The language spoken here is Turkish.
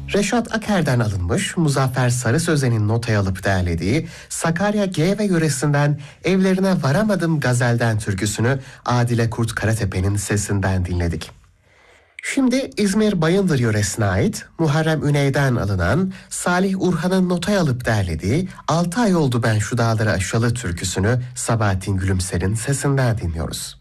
Reşat Aker'den alınmış, Muzaffer Sarı Sözen'in notaya alıp derlediği Sakarya Geyve yöresinden Evlerine Varamadım gazelden türküsünü Adile Kurt Karatepe'nin sesinden dinledik. Şimdi İzmir Bayındır yöresine ait Muharrem Üney'den alınan Salih Urhan'ın notaya alıp derlediği 6 ay oldu ben şu dağları aşalı türküsünü Sabahattin Gülümser'in sesinden dinliyoruz.